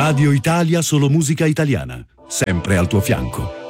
Radio Italia Solo Musica Italiana, sempre al tuo fianco.